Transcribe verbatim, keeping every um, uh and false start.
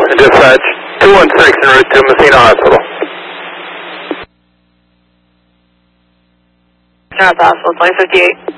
Dispatch two one six en route to Messina Hospital. North Hospital, twenty fifty-eight.